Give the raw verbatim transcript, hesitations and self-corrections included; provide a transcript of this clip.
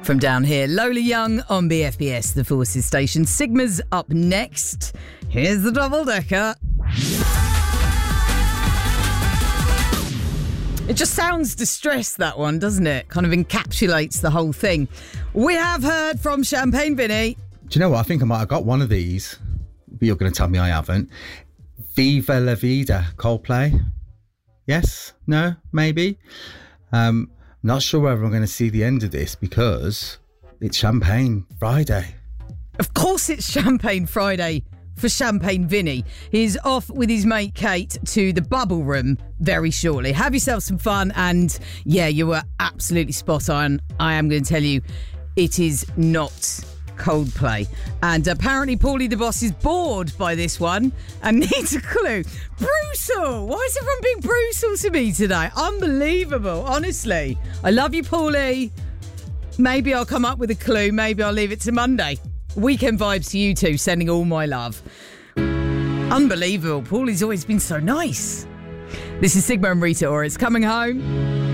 From down here, Lola Young on B F B S, the Forces station. Sigma's up next. Here's the double-decker. It just sounds distressed, that one, doesn't it? Kind of encapsulates the whole thing. We have heard from Champagne Vinny. Do you know what? I think I might have got one of these, but you're going to tell me I haven't. Viva La Vida, Coldplay. Yes? No? Maybe? Um, not sure whether I'm going to see the end of this because it's Champagne Friday. Of course it's Champagne Friday for Champagne Vinny. He's off with his mate Kate to the Bubble Room very shortly. Have yourself some fun, and yeah, you were absolutely spot on. I am going to tell you, it is not Coldplay. And apparently Paulie the boss is bored by this one and needs a clue. Brutal! Why is everyone being brutal to me today? Unbelievable, honestly. I love you, Paulie. Maybe I'll come up with a clue. Maybe I'll leave it to Monday. Weekend vibes to you two, sending all my love. Unbelievable. Paulie's always been so nice. This is Sigma and Rita Ora. It's coming home.